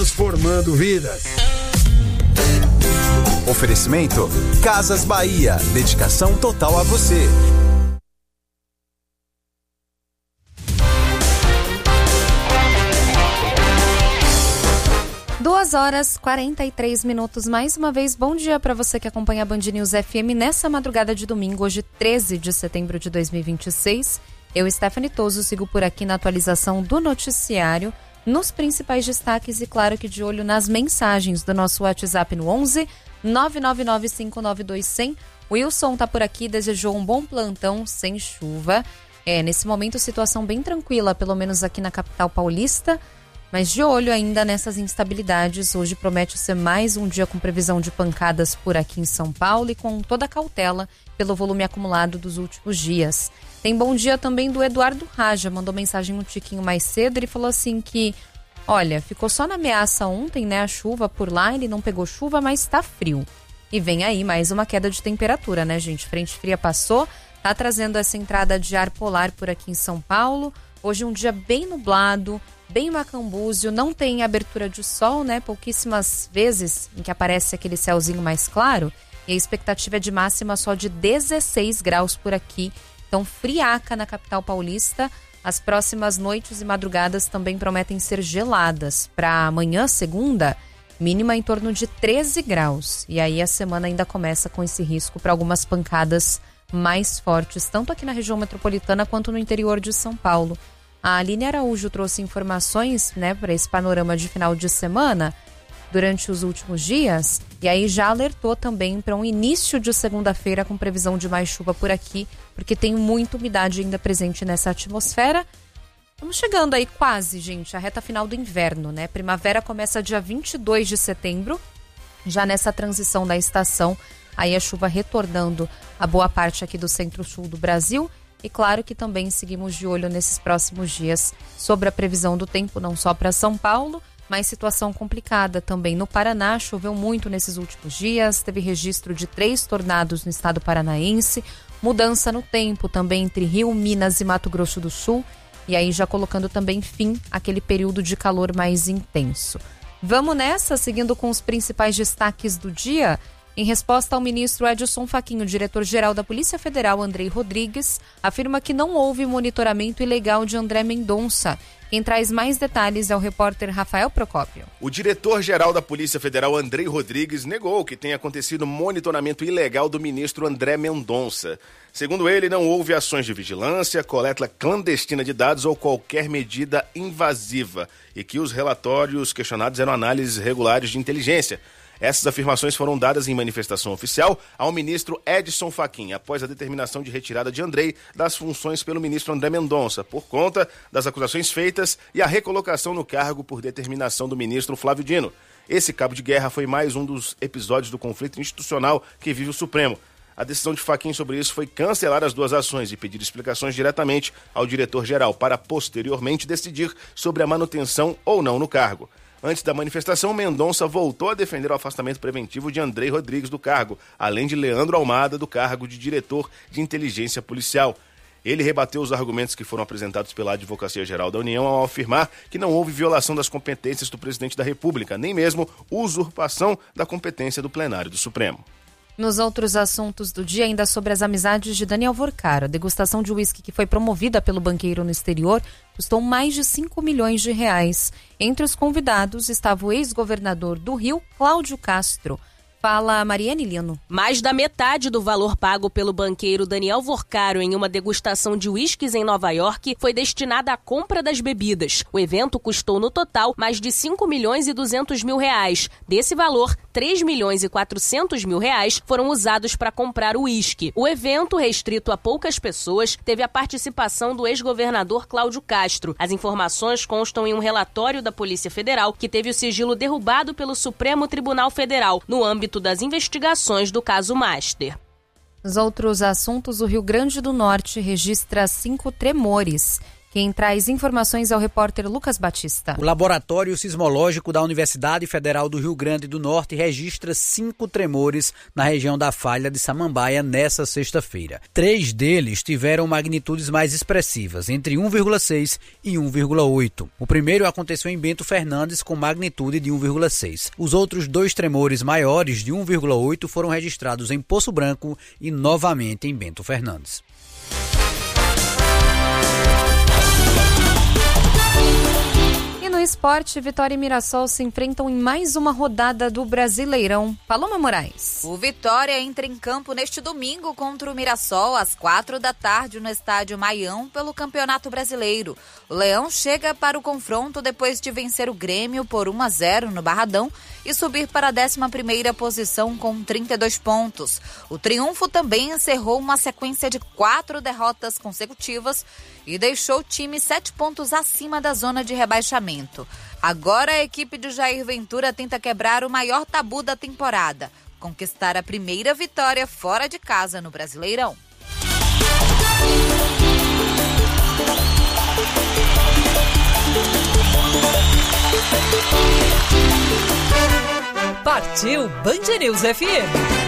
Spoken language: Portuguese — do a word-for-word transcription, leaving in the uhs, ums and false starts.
Transformando vidas. Oferecimento Casas Bahia, dedicação total a você. duas horas e quarenta e três minutos. Mais uma vez, bom dia para você que acompanha a Band News F M nessa madrugada de domingo, hoje treze de setembro de dois mil e vinte e seis. Eu, Stephanie Toso, sigo por aqui na atualização do noticiário, nos principais destaques e, claro, que de olho nas mensagens do nosso WhatsApp no onze nove nove nove cinco nove dois zero zero. Wilson tá por aqui, desejou um bom plantão sem chuva. É, nesse momento, situação bem tranquila, pelo menos aqui na capital paulista. Mas de olho ainda nessas instabilidades, hoje promete ser mais um dia com previsão de pancadas por aqui em São Paulo e com toda a cautela pelo volume acumulado dos últimos dias. Tem bom dia também do Eduardo Raja, mandou mensagem um tiquinho mais cedo, ele falou assim que, olha, ficou só na ameaça ontem, né, a chuva por lá, ele não pegou chuva, mas tá frio. E vem aí mais uma queda de temperatura, né, gente? Frente fria passou, tá trazendo essa entrada de ar polar por aqui em São Paulo. Hoje um dia bem nublado, bem macambúzio, não tem abertura de sol, né? Pouquíssimas vezes em que aparece aquele céuzinho mais claro. E a expectativa é de máxima só de dezesseis graus por aqui. Então, friaca na capital paulista. As próximas noites e madrugadas também prometem ser geladas. Para amanhã, segunda, mínima em torno de treze graus. E aí a semana ainda começa com esse risco para algumas pancadas mais fortes, tanto aqui na região metropolitana quanto no interior de São Paulo. A Aline Araújo trouxe informações, né, para esse panorama de final de semana durante os últimos dias, e aí já alertou também para um início de segunda-feira com previsão de mais chuva por aqui, porque tem muita umidade ainda presente nessa atmosfera. Estamos chegando aí quase, gente, a reta final do inverno, né? Primavera começa dia vinte e dois de setembro, já nessa transição da estação, aí a chuva retornando a boa parte aqui do centro-sul do Brasil. E claro que também seguimos de olho nesses próximos dias sobre a previsão do tempo, não só para São Paulo, mas situação complicada também no Paraná. Choveu muito nesses últimos dias, teve registro de três tornados no estado paranaense, mudança no tempo também entre Rio, Minas e Mato Grosso do Sul, e aí já colocando também fim àquele período de calor mais intenso. Vamos nessa, seguindo com os principais destaques do dia. Em resposta ao ministro Edson Fachin, o diretor-geral da Polícia Federal, Andrei Rodrigues, afirma que não houve monitoramento ilegal de André Mendonça. Quem traz mais detalhes é o repórter Rafael Procópio. O diretor-geral da Polícia Federal, Andrei Rodrigues, negou que tenha acontecido monitoramento ilegal do ministro André Mendonça. Segundo ele, não houve ações de vigilância, coleta clandestina de dados ou qualquer medida invasiva, e que os relatórios questionados eram análises regulares de inteligência. Essas afirmações foram dadas em manifestação oficial ao ministro Edson Fachin, após a determinação de retirada de Andrei das funções pelo ministro André Mendonça, por conta das acusações feitas e a recolocação no cargo por determinação do ministro Flávio Dino. Esse cabo de guerra foi mais um dos episódios do conflito institucional que vive o Supremo. A decisão de Fachin sobre isso foi cancelar as duas ações e pedir explicações diretamente ao diretor-geral para posteriormente decidir sobre a manutenção ou não no cargo. Antes da manifestação, Mendonça voltou a defender o afastamento preventivo de Andrei Rodrigues do cargo, além de Leandro Almada do cargo de diretor de inteligência policial. Ele rebateu os argumentos que foram apresentados pela Advocacia Geral da União ao afirmar que não houve violação das competências do presidente da República, nem mesmo usurpação da competência do plenário do Supremo. Nos outros assuntos do dia, ainda sobre as amizades de Daniel Vorcaro, a degustação de uísque que foi promovida pelo banqueiro no exterior custou mais de cinco milhões de reais. Entre os convidados estava o ex-governador do Rio, Cláudio Castro. Fala Mariane Lino. Mais da metade do valor pago pelo banqueiro Daniel Vorcaro em uma degustação de uísques em Nova York foi destinada à compra das bebidas. O evento custou no total mais de cinco milhões e duzentos mil reais. Desse valor, três milhões e quatrocentos mil reais foram usados para comprar o uísque. O evento, restrito a poucas pessoas, teve a participação do ex-governador Cláudio Castro. As informações constam em um relatório da Polícia Federal que teve o sigilo derrubado pelo Supremo Tribunal Federal, no âmbito das investigações do caso Master. Nos outros assuntos, o Rio Grande do Norte registra cinco tremores. Quem traz informações é o repórter Lucas Batista. O Laboratório Sismológico da Universidade Federal do Rio Grande do Norte registra cinco tremores na região da Falha de Samambaia nessa sexta-feira. Três deles tiveram magnitudes mais expressivas, entre um vírgula seis e um vírgula oito. O primeiro aconteceu em Bento Fernandes, com magnitude de um vírgula seis. Os outros dois tremores maiores, de um vírgula oito, foram registrados em Poço Branco e novamente em Bento Fernandes. No esporte, Vitória e Mirassol se enfrentam em mais uma rodada do Brasileirão. Paloma Moraes. O Vitória entra em campo neste domingo contra o Mirassol às quatro da tarde no estádio Maião pelo Campeonato Brasileiro. O Leão chega para o confronto depois de vencer o Grêmio por um a zero no Barradão e subir para a décima primeira posição com trinta e dois pontos. O triunfo também encerrou uma sequência de quatro derrotas consecutivas e deixou o time sete pontos acima da zona de rebaixamento. Agora a equipe de Jair Ventura tenta quebrar o maior tabu da temporada, conquistar a primeira vitória fora de casa no Brasileirão. Partiu Band News F M.